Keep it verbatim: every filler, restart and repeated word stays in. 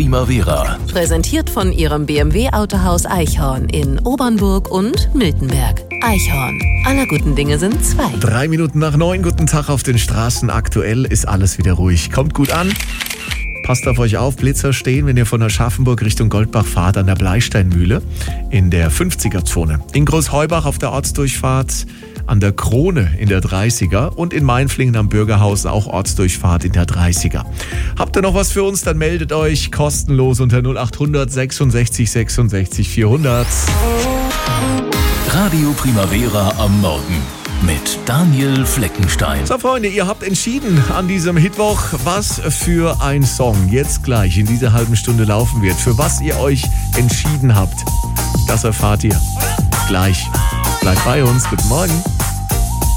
Primavera. Präsentiert von Ihrem B M W-Autohaus Eichhorn in Obernburg und Miltenberg. Eichhorn. Aller guten Dinge sind zwei. Drei Minuten nach neun. Guten Tag auf den Straßen. Aktuell ist alles wieder ruhig. Kommt gut an. Passt auf euch auf, Blitzer stehen, wenn ihr von Aschaffenburg Richtung Goldbach fahrt, an der Bleisteinmühle in der fünfziger-Zone. In Großheubach auf der Ortsdurchfahrt, an der Krone in der dreißiger und in Mainflingen am Bürgerhaus auch Ortsdurchfahrt in der dreißiger. Habt ihr noch was für uns, dann meldet euch kostenlos unter null acht hundert sechsundsechzig sechsundsechzig vierhundert. Radio Primavera am Morgen mit Daniel Fleckenstein. So Freunde, ihr habt entschieden an diesem Mittwoch, was für ein Song jetzt gleich in dieser halben Stunde laufen wird. Für was ihr euch entschieden habt, das erfahrt ihr gleich. Bleibt bei uns. Guten Morgen.